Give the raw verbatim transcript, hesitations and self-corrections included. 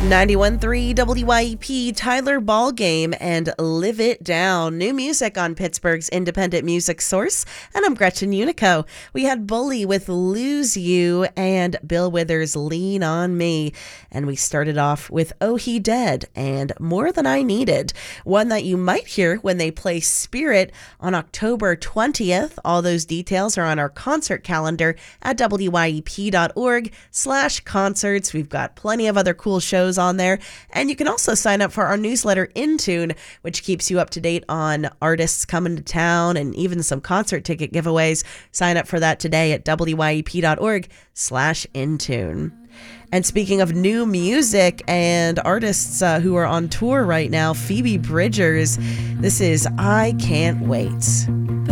ninety-one point three W Y E P, Tyler Ballgame and Live It Down. New music on Pittsburgh's independent music source. And I'm Gretchen Unico. We had Bully with Lose You and Bill Withers' Lean on Me. And we started off with Oh He Dead and More Than I Needed, one that you might hear when they play Spirit on October twentieth. All those details are on our concert calendar at W Y E P dot org slash concerts. We've got plenty of other cool shows on there. And you can also sign up for our newsletter Intune, which keeps you up to date on artists coming to town and even some concert ticket giveaways. Sign up for that today at W Y E P dot org slash Intune. And speaking of new music and artists uh, who are on tour right now, Phoebe Bridgers, this is I Can't Wait.